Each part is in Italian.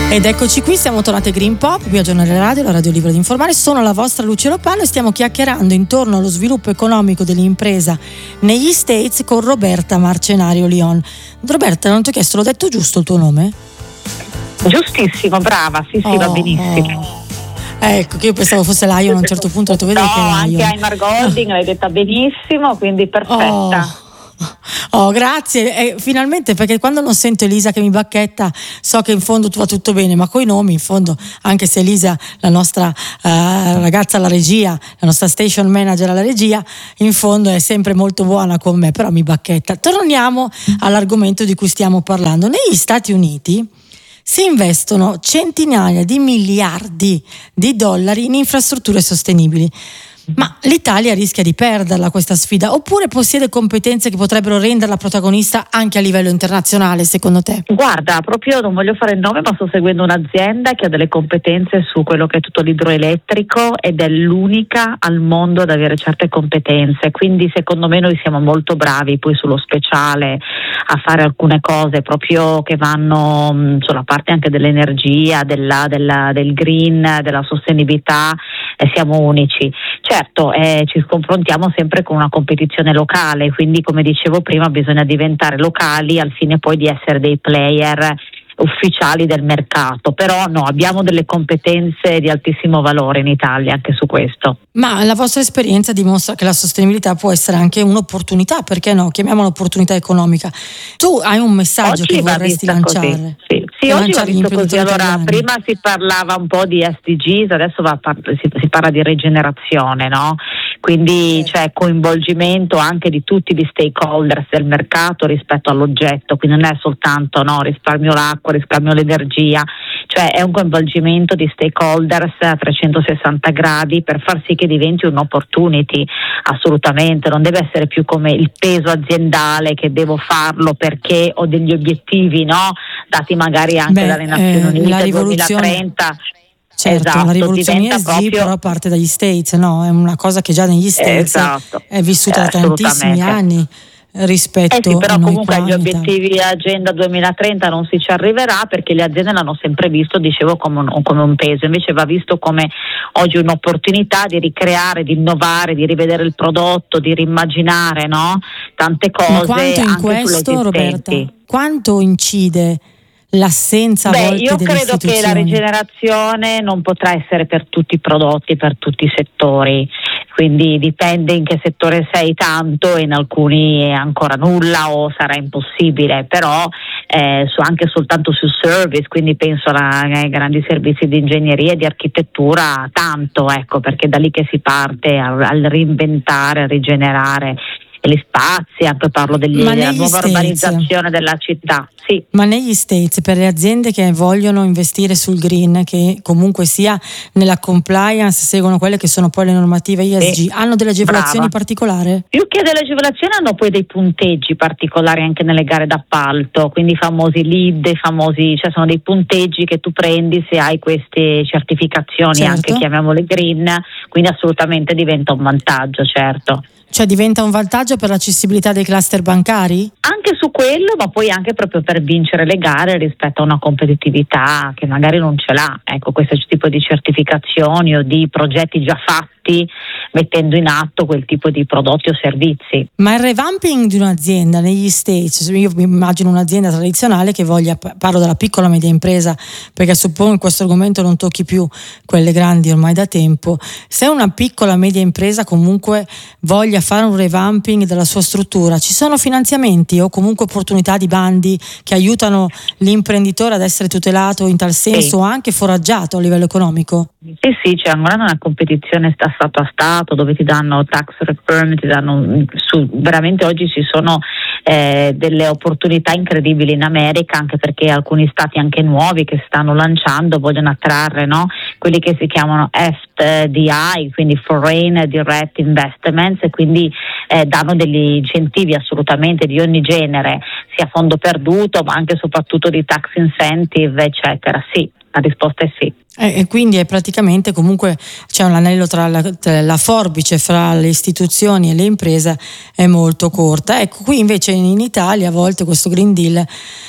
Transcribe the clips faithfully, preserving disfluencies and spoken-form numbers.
Ed eccoci qui, siamo tornati a Green Pop, qui a Giornale Radio, la radio libera di informare. Sono la vostra Lucia Lopallo e stiamo chiacchierando intorno allo sviluppo economico dell'impresa negli States con Roberta Marcenario Leon. Roberta, non ti ho chiesto, l'ho detto giusto il tuo nome? Giustissimo, brava, sì sì, oh, va benissimo. Oh. Ecco, che io pensavo fosse Lion, a un certo punto ho detto, vedi no, che è Lion. anche Aimar Golding l'hai detta benissimo, quindi perfetta. Oh. Oh, grazie, eh, finalmente, perché quando non sento Elisa che mi bacchetta so che in fondo va tutto bene, ma coi nomi in fondo, anche se Elisa, la nostra uh, ragazza alla regia, la nostra station manager alla regia, in fondo è sempre molto buona con me, però mi bacchetta. Torniamo all'argomento di cui stiamo parlando. Negli Stati Uniti si investono centinaia di miliardi di dollari in infrastrutture sostenibili. Ma l'Italia rischia di perderla questa sfida, oppure possiede competenze che potrebbero renderla protagonista anche a livello internazionale, secondo te? Guarda, proprio non voglio fare il nome, ma sto seguendo un'azienda che ha delle competenze su quello che è tutto l'idroelettrico ed è l'unica al mondo ad avere certe competenze, quindi secondo me noi siamo molto bravi poi sullo speciale a fare alcune cose proprio che vanno mh, sulla parte anche dell'energia, della, della, del green, della sostenibilità, e siamo unici. Certo, eh, ci confrontiamo sempre con una competizione locale, quindi come dicevo prima bisogna diventare locali al fine poi di essere dei player ufficiali del mercato, però no, abbiamo delle competenze di altissimo valore in Italia anche su questo. Ma la vostra esperienza dimostra che la sostenibilità può essere anche un'opportunità, perché no? Chiamiamola opportunità economica. Tu hai un messaggio oggi che vorresti lanciare? Così, sì, sì oggi va visto così. Allora, italiani. Prima si parlava un po' di S D Gs, adesso va, si, si parla di rigenerazione, no? Quindi c'è cioè, coinvolgimento anche di tutti gli stakeholders del mercato rispetto all'oggetto, quindi non è soltanto no, risparmio l'acqua, risparmio l'energia, cioè è un coinvolgimento di stakeholders a trecentosessanta gradi per far sì che diventi un'opportunity, assolutamente, non deve essere più come il peso aziendale che devo farlo perché ho degli obiettivi, no? Dati magari anche Beh, dalle Nazioni eh, Unite la duemilatrenta. Certo, esatto, la rivoluzione E S G proprio... però parte dagli States, no? È una cosa che già negli States esatto. è vissuta eh, da tantissimi anni rispetto eh sì, però a noi comunque qua agli obiettivi Agenda duemilatrenta non si ci arriverà perché le aziende l'hanno sempre visto, dicevo, come un, come un peso, invece va visto come oggi un'opportunità di ricreare, di innovare, di rivedere il prodotto, di rimmaginare, no? Tante cose. Ma quanto in anche questo, Roberta, quanto incide l'assenza a Beh, volte io delle credo che la rigenerazione non potrà essere per tutti i prodotti, per tutti i settori, quindi dipende in che settore sei tanto, in alcuni ancora nulla o sarà impossibile, però eh, su, anche soltanto su service, quindi penso a, ai grandi servizi di ingegneria e di architettura, tanto, ecco, perché è da lì che si parte al, al reinventare, a rigenerare gli spazi, anche parlo degli, della nuova States, urbanizzazione della città. Sì. Ma negli States, per le aziende che vogliono investire sul green, che comunque sia nella compliance, seguono quelle che sono poi le normative E S G, sì. Hanno delle agevolazioni Brava. particolari? Più che delle agevolazioni hanno poi dei punteggi particolari anche nelle gare d'appalto, quindi i famosi lead, i famosi, cioè sono dei punteggi che tu prendi se hai queste certificazioni, certo. Anche chiamiamole green, quindi assolutamente diventa un vantaggio, certo. Cioè diventa un vantaggio per l'accessibilità dei cluster bancari? Anche su quello, ma poi anche proprio per vincere le gare rispetto a una competitività che magari non ce l'ha. Ecco, questo tipo di certificazioni o di progetti già fatti, mettendo in atto quel tipo di prodotti o servizi. Ma il revamping di un'azienda negli States, io mi immagino un'azienda tradizionale che voglia, parlo della piccola e media impresa, perché suppongo in questo argomento non tocchi più quelle grandi ormai da tempo, se una piccola e media impresa comunque voglia fare un revamping della sua struttura, ci sono finanziamenti o comunque opportunità di bandi che aiutano l'imprenditore ad essere tutelato in tal senso, o sì. Anche foraggiato a livello economico? Sì, sì, c'è ancora una competizione da Stato a Stato dove ti danno tax return, ti danno su, veramente oggi ci sono eh, delle opportunità incredibili in America, anche perché alcuni stati anche nuovi che stanno lanciando vogliono attrarre, no? Quelli che si chiamano F D I, quindi Foreign Direct Investments, e quindi eh, danno degli incentivi assolutamente di ogni genere, sia a fondo perduto ma anche e soprattutto di tax incentive, eccetera. Sì. La risposta è sì. E quindi è praticamente comunque c'è un anello tra la, tra la forbice fra le istituzioni e le imprese è molto corta. Ecco, qui invece in Italia a volte questo Green Deal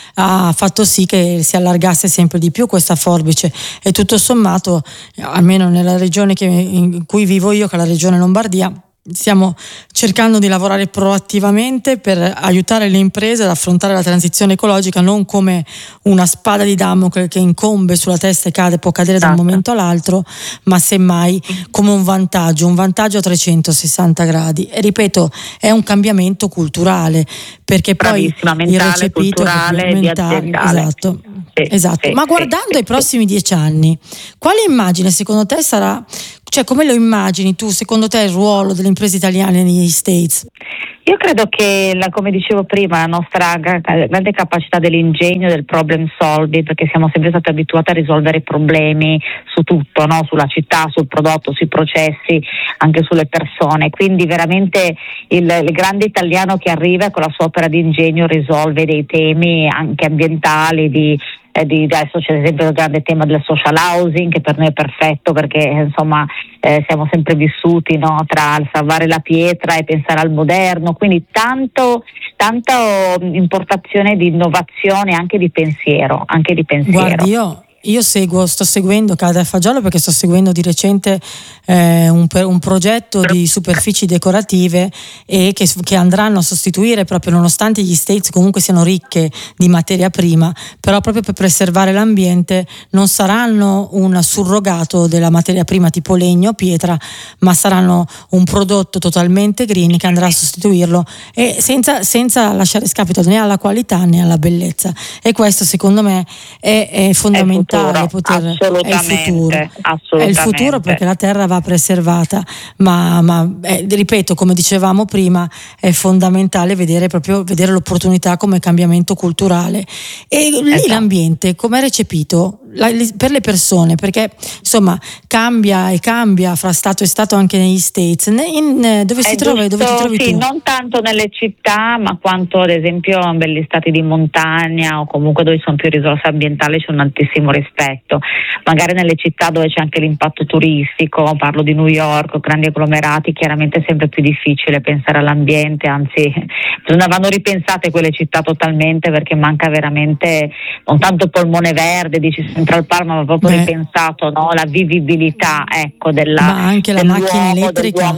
ha fatto sì che si allargasse sempre di più questa forbice e tutto sommato, almeno nella regione che, in cui vivo io, che è la regione Lombardia, stiamo cercando di lavorare proattivamente per aiutare le imprese ad affrontare la transizione ecologica non come una spada di Damocle che incombe sulla testa e cade, può cadere da un momento all'altro, ma semmai come un vantaggio, un vantaggio a trecentosessanta gradi. E ripeto, è un cambiamento culturale, perché poi mentale, il recepito culturale, mentale, di aziendale. esatto. Sì, esatto. sì, Ma guardando sì, ai prossimi dieci anni, quale immagine secondo te sarà, cioè come lo immagini tu, secondo te, il ruolo delle imprese italiane negli States? Io credo che, la, come dicevo prima, la nostra grande capacità dell'ingegno, del problem solving, perché siamo sempre stati abituati a risolvere problemi su tutto, no? Sulla città, sul prodotto, sui processi, anche sulle persone. Quindi veramente il, il grande italiano che arriva con la sua opera di ingegno risolve dei temi anche ambientali, di Eh, di, adesso c'è ad esempio il grande tema del social housing, che per noi è perfetto perché insomma eh, siamo sempre vissuti, no, tra il salvare la pietra e pensare al moderno, quindi tanto tanta importazione di innovazione, anche di pensiero, anche di pensiero. Guardi, io Io seguo, sto seguendo Casa e Fagiolo perché sto seguendo di recente eh, un, un progetto di superfici decorative e che, che andranno a sostituire, proprio nonostante gli States comunque siano ricche di materia prima, però proprio per preservare l'ambiente non saranno un surrogato della materia prima tipo legno o pietra, ma saranno un prodotto totalmente green che andrà a sostituirlo e senza, senza lasciare scapito né alla qualità né alla bellezza. E questo secondo me è, è fondamentale. Futuro, poter, assolutamente, è il futuro, assolutamente. È il futuro perché la terra va preservata, ma, ma eh, ripeto, come dicevamo prima, è fondamentale vedere proprio vedere l'opportunità come cambiamento culturale. E lì esatto. L'ambiente come è recepito la, per le persone, perché insomma cambia e cambia fra stato e stato anche negli States. In, dove si trova? Dove ti trovi sì, tu? non tanto nelle città, ma quanto ad esempio in belli stati di montagna o comunque dove sono più risorse ambientali c'è un altissimo rispetto. Magari nelle città dove c'è anche l'impatto turistico, parlo di New York, grandi agglomerati, chiaramente è sempre più difficile pensare all'ambiente, anzi vanno ripensate quelle città totalmente perché manca veramente non tanto il polmone verde, dici Central Park, ma proprio Beh. ripensato, no? La vivibilità, ecco, della, ma anche la macchina elettrica.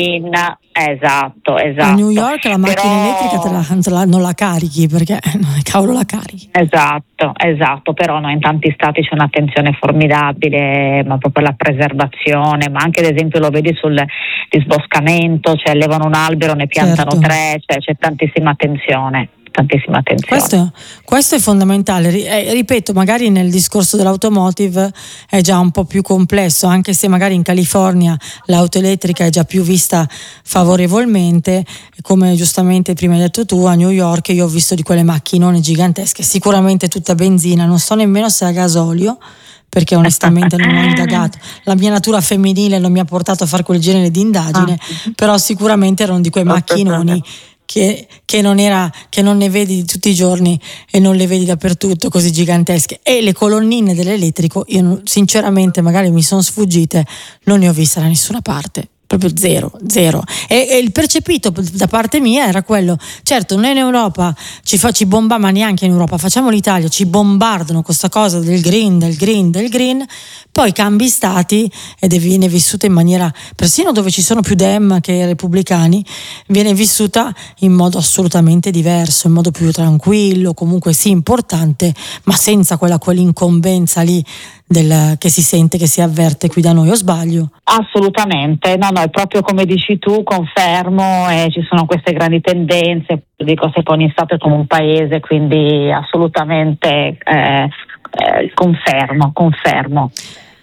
Esatto, esatto. A New York la macchina Però... elettrica te la, te la, non la carichi perché cavolo la carichi. Esatto, esatto, però no, in tanti stati c'è un'attenzione formidabile, ma proprio la preservazione, ma anche ad esempio lo vedi sul disboscamento, cioè levano un albero, ne piantano certo. tre, cioè c'è tantissima attenzione. tantissima attenzione. Questo, questo è fondamentale, eh, ripeto, magari nel discorso dell'automotive è già un po' più complesso, anche se magari in California l'auto elettrica è già più vista favorevolmente, come giustamente prima hai detto tu, a New York io ho visto di quelle macchinone gigantesche, sicuramente tutta benzina, non so nemmeno se a gasolio, perché onestamente non ho indagato, la mia natura femminile non mi ha portato a fare quel genere di indagine, ah. però sicuramente erano di quei macchinoni Che, che non era che non ne vedi tutti i giorni e non le vedi dappertutto così gigantesche. E le colonnine dell'elettrico io sinceramente magari mi sono sfuggite, non ne ho viste da nessuna parte, proprio zero, zero. E, e il percepito da parte mia era quello, certo noi in Europa ci, fa, ci bomba, ma neanche in Europa, facciamo l'Italia, ci bombardano questa cosa del green, del green, del green, poi cambi stati ed viene vissuta in maniera, persino dove ci sono più dem che repubblicani, viene vissuta in modo assolutamente diverso, in modo più tranquillo, comunque sì importante, ma senza quella quell'incombenza lì del, che si sente, che si avverte qui da noi, o sbaglio? Assolutamente, no no, è proprio come dici tu, confermo, e ci sono queste grandi tendenze, dico se poi ogni stato è come un paese, quindi assolutamente eh, eh, confermo, confermo.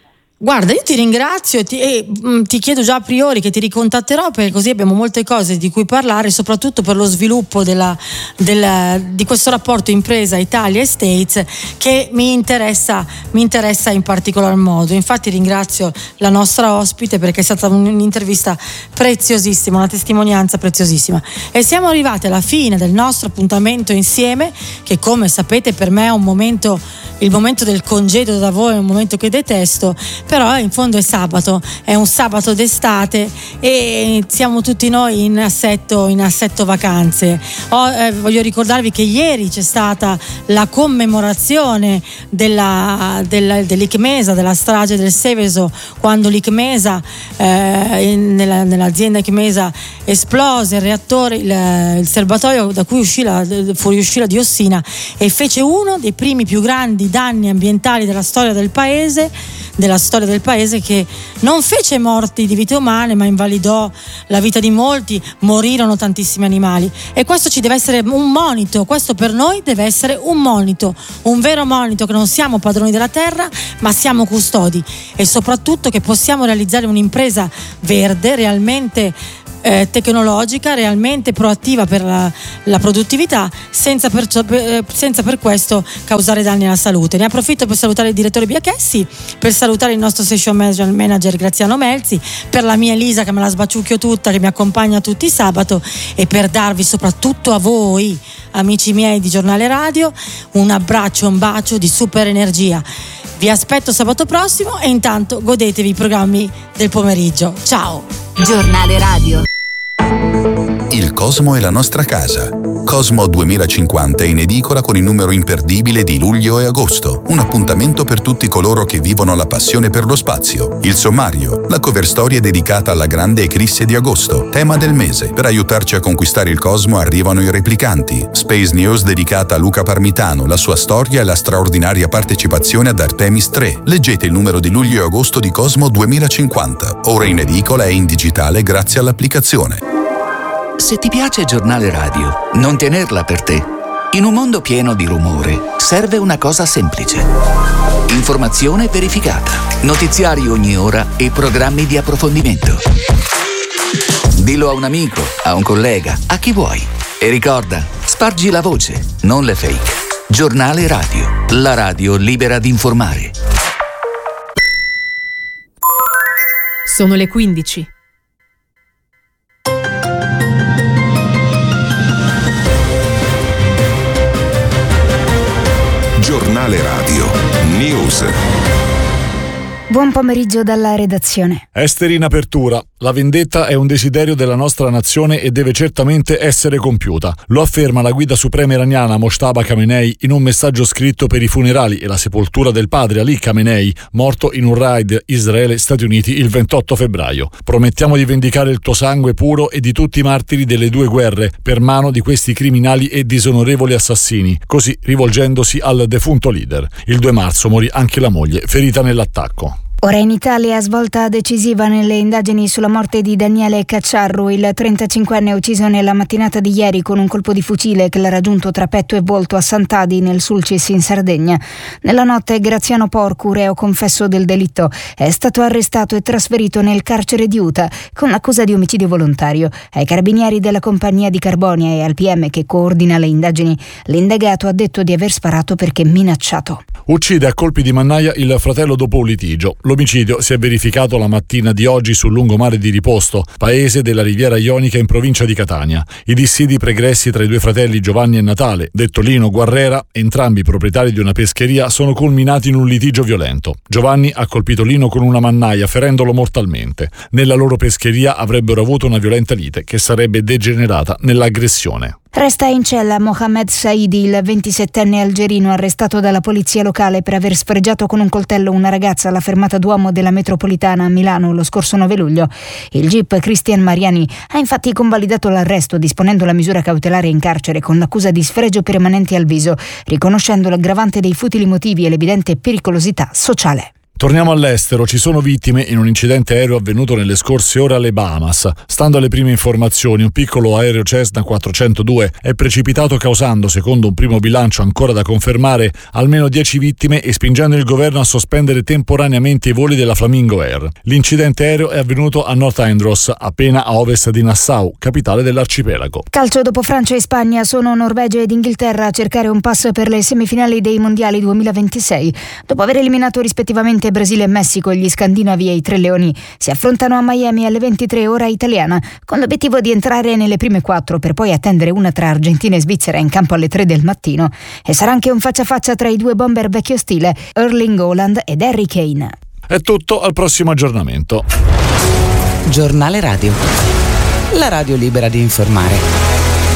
Guarda, io ti ringrazio e ti, e, mh, ti chiedo già a priori che ti ricontatterò, perché così abbiamo molte cose di cui parlare, soprattutto per lo sviluppo della, della, di questo rapporto impresa Italia e States che mi interessa, mi interessa in particolar modo. Infatti ringrazio la nostra ospite perché è stata un'intervista preziosissima, una testimonianza preziosissima. E siamo arrivati alla fine del nostro appuntamento insieme, che come sapete per me è un momento, il momento del congedo da voi, è un momento che detesto, però in fondo è sabato, è un sabato d'estate e siamo tutti noi in assetto, in assetto vacanze. Oh, eh, voglio ricordarvi che ieri c'è stata la commemorazione della, della, dell'Icmesa, della strage del Seveso, quando l'Icmesa, eh, nella, nell'azienda Icmesa esplose il reattore, il, il serbatoio da cui uscì la, fuoriuscì la diossina e fece uno dei primi più grandi danni ambientali della storia del paese, della storia del paese, che non fece morti di vite umane ma invalidò la vita di molti, morirono tantissimi animali, e questo ci deve essere un monito, questo per noi deve essere un monito, un vero monito, che non siamo padroni della terra ma siamo custodi, e soprattutto che possiamo realizzare un'impresa verde realmente Eh, tecnologica, realmente proattiva per la, la produttività, senza per, eh, senza per questo causare danni alla salute. Ne approfitto per salutare il direttore Biachessi, per salutare il nostro session manager Graziano Melzi, per la mia Elisa che me la sbaciucchio tutta, che mi accompagna tutti i sabato, e per darvi soprattutto a voi, amici miei di Giornale Radio, un abbraccio, un bacio di super energia. Vi aspetto sabato prossimo e intanto godetevi i programmi del pomeriggio. Ciao! Giornale Radio. Il Cosmo è la nostra casa. Cosmo duemilacinquanta è in edicola con il numero imperdibile di luglio e agosto. Un appuntamento per tutti coloro che vivono la passione per lo spazio. Il sommario, la cover storia dedicata alla grande eclisse di agosto, tema del mese. Per aiutarci a conquistare il Cosmo arrivano i replicanti. Space News dedicata a Luca Parmitano, la sua storia e la straordinaria partecipazione ad Artemis tre. Leggete il numero di luglio e agosto di Cosmo duemilacinquanta. Ora in edicola e in digitale grazie all'applicazione. Se ti piace Giornale Radio, non tenerla per te. In un mondo pieno di rumore, serve una cosa semplice. Informazione verificata, notiziari ogni ora e programmi di approfondimento. Dillo a un amico, a un collega, a chi vuoi. E ricorda, spargi la voce, non le fake. Giornale Radio, la radio libera di informare. Sono le quindici. Giornale Radio News. Buon pomeriggio dalla redazione. Esteri in apertura. La vendetta è un desiderio della nostra nazione e deve certamente essere compiuta. Lo afferma la guida suprema iraniana Mojtaba Khamenei in un messaggio scritto per i funerali e la sepoltura del padre Ali Khamenei, morto in un raid Israele-Stati Uniti il ventotto febbraio. Promettiamo di vendicare il tuo sangue puro e di tutti i martiri delle due guerre per mano di questi criminali e disonorevoli assassini, così rivolgendosi al defunto leader. Il due marzo morì anche la moglie, ferita nell'attacco. Ora in Italia svolta decisiva nelle indagini sulla morte di Daniele Cacciarro, il trentacinquenne ucciso nella mattinata di ieri con un colpo di fucile che l'ha raggiunto tra petto e volto a Sant'Adi nel Sulcis in Sardegna. Nella notte Graziano Porcu, reo confesso del delitto, è stato arrestato e trasferito nel carcere di Uta con l'accusa di omicidio volontario. Ai carabinieri della compagnia di Carbonia e al P M che coordina le indagini, l'indagato ha detto di aver sparato perché minacciato. Uccide a colpi di mannaia il fratello dopo un litigio. L'omicidio si è verificato la mattina di oggi sul lungomare di Riposto, paese della Riviera Ionica in provincia di Catania. I dissidi pregressi tra i due fratelli Giovanni e Natale, detto Lino Guarrera, entrambi proprietari di una pescheria, sono culminati in un litigio violento. Giovanni ha colpito Lino con una mannaia, ferendolo mortalmente. Nella loro pescheria avrebbero avuto una violenta lite che sarebbe degenerata nell'aggressione. Resta in cella Mohamed Saidi, il ventisettenne algerino arrestato dalla polizia locale per aver sfregiato con un coltello una ragazza alla fermata Duomo della metropolitana a Milano lo scorso nove luglio. Il G I P Cristian Mariani ha infatti convalidato l'arresto, disponendo la misura cautelare in carcere con l'accusa di sfregio permanente al viso, riconoscendo l'aggravante dei futili motivi e l'evidente pericolosità sociale. Torniamo all'estero, ci sono vittime in un incidente aereo avvenuto nelle scorse ore alle Bahamas. Stando alle prime informazioni, un piccolo aereo Cessna quattrocentodue è precipitato causando, secondo un primo bilancio ancora da confermare, almeno dieci vittime e spingendo il governo a sospendere temporaneamente i voli della Flamingo Air. L'incidente aereo è avvenuto a North Andros, appena a ovest di Nassau, capitale dell'arcipelago. Calcio: dopo Francia e Spagna sono Norvegia ed Inghilterra a cercare un pass per le semifinali dei mondiali duemilaventisei. Dopo aver eliminato rispettivamente Brasile e Messico, gli scandinavi e i Tre Leoni si affrontano a Miami alle ventitré ora italiana, con l'obiettivo di entrare nelle prime quattro per poi attendere una tra Argentina e Svizzera in campo alle tre del mattino. E sarà anche un faccia a faccia tra i due bomber vecchio stile, Erling Haaland ed Harry Kane. È tutto, al prossimo aggiornamento. Giornale Radio. La radio libera di informare.